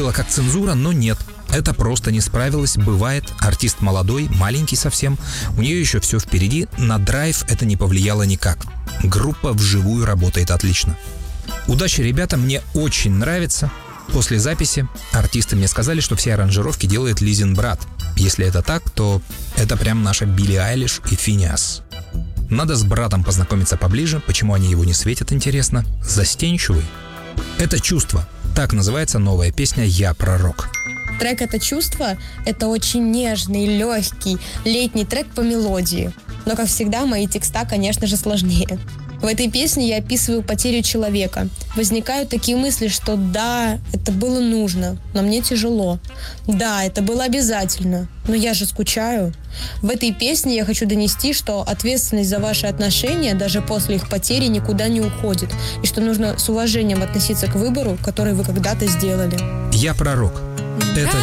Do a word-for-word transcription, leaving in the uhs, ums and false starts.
Выглядело как цензура, но нет. Это просто не справилось, бывает. Артист молодой, маленький совсем. У нее еще все впереди. На драйв это не повлияло никак. Группа вживую работает отлично. Удачи, ребята, мне очень нравится. После записи артисты мне сказали, что все аранжировки делает Лизин брат. Если это так, то это прям наша Билли Айлиш и Финиас. Надо с братом познакомиться поближе. Почему они его не светят, интересно? Застенчивый. Это чувство. Так называется новая песня «Я пророк». Трек «Это чувство» — это очень нежный, легкий, летний трек по мелодии. Но, как всегда, мои текста, конечно же, сложнее. В этой песне я описываю потерю человека. Возникают такие мысли, что да, это было нужно, но мне тяжело. Да, это было обязательно, но я же скучаю. В этой песне я хочу донести, что ответственность за ваши отношения даже после их потери никуда не уходит, и что нужно с уважением относиться к выбору, который вы когда-то сделали. «Я пророк». Это